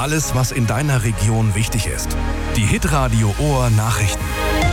Alles, was in deiner Region wichtig ist. Die Hitradio Ohr Nachrichten.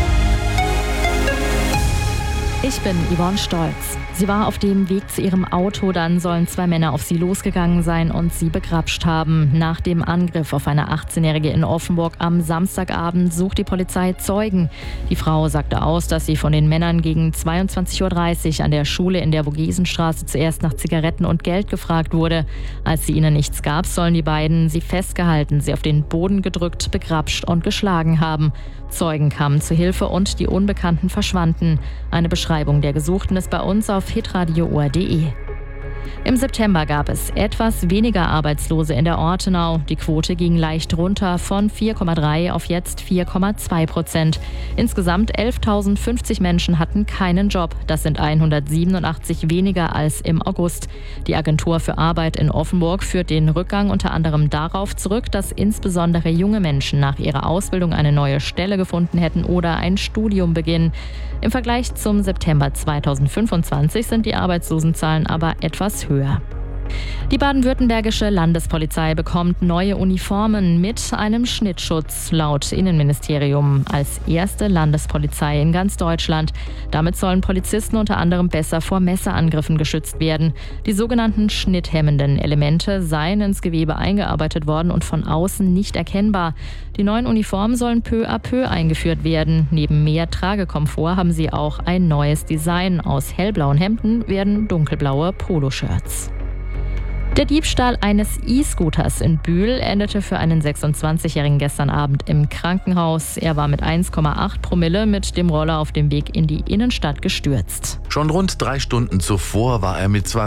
Ich bin Yvonne Stolz. Sie war auf dem Weg zu ihrem Auto, dann sollen 2 Männer auf sie losgegangen sein und sie begrapscht haben. Nach dem Angriff auf eine 18-Jährige in Offenburg am Samstagabend sucht die Polizei Zeugen. Die Frau sagte aus, dass sie von den Männern gegen 22.30 Uhr an der Schule in der Vogesenstraße zuerst nach Zigaretten und Geld gefragt wurde. Als sie ihnen nichts gab, sollen die beiden sie festgehalten, sie auf den Boden gedrückt, begrapscht und geschlagen haben. Zeugen kamen zu Hilfe und die Unbekannten verschwanden. Eine Beschreibung der Gesuchten ist bei uns auf hitradioohr.de. Im September gab es etwas weniger Arbeitslose in der Ortenau. Die Quote ging leicht runter von 4,3 auf jetzt 4,2%. Insgesamt 11.050 Menschen hatten keinen Job. Das sind 187 weniger als im August. Die Agentur für Arbeit in Offenburg führt den Rückgang unter anderem darauf zurück, dass insbesondere junge Menschen nach ihrer Ausbildung eine neue Stelle gefunden hätten oder ein Studium beginnen. Im Vergleich zum September 2025 sind die Arbeitslosenzahlen aber etwas höher. Die baden-württembergische Landespolizei bekommt neue Uniformen mit einem Schnittschutz, laut Innenministerium, als erste Landespolizei in ganz Deutschland. Damit sollen Polizisten unter anderem besser vor Messerangriffen geschützt werden. Die sogenannten schnitthemmenden Elemente seien ins Gewebe eingearbeitet worden und von außen nicht erkennbar. Die neuen Uniformen sollen peu à peu eingeführt werden. Neben mehr Tragekomfort haben sie auch ein neues Design. Aus hellblauen Hemden werden dunkelblaue Poloshirts. Der Diebstahl eines E-Scooters in Bühl endete für einen 26-Jährigen gestern Abend im Krankenhaus. Er war mit 1,8 Promille mit dem Roller auf dem Weg in die Innenstadt gestürzt. Schon rund 3 Stunden zuvor war er mit 2